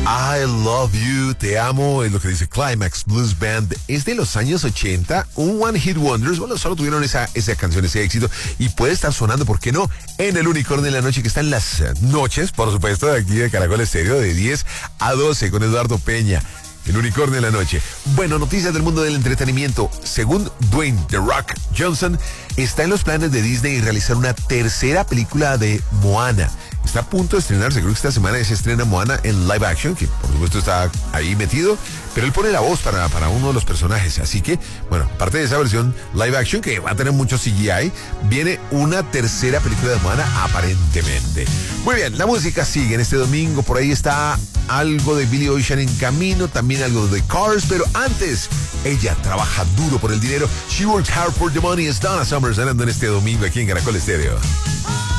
I Love You, Te Amo, es lo que dice Climax Blues Band. Es de los años 80, un One Hit Wonders. Bueno, solo tuvieron esa canción, ese éxito. Y puede estar sonando, ¿por qué no? En el Unicornio de la Noche, que está en las noches, por supuesto, de aquí de Caracol Estéreo, de 10 a 12, con Eduardo Peña. El Unicornio de la Noche. Bueno, noticias del mundo del entretenimiento. Según Dwayne The Rock Johnson, está en los planes de Disney realizar una tercera película de Moana. Está a punto de estrenarse, creo que esta semana se estrena Moana en live action, que por supuesto está ahí metido, pero él pone la voz para uno de los personajes. Así que, bueno, aparte de esa versión live action, que va a tener mucho CGI, viene una tercera película de Moana aparentemente. Muy bien, la música sigue en este domingo, por ahí está algo de Billy Ocean en camino, también algo de Cars, pero antes, ella trabaja duro por el dinero. She works hard for the money. Es Donna Summer sonando en este domingo aquí en Caracol Estéreo.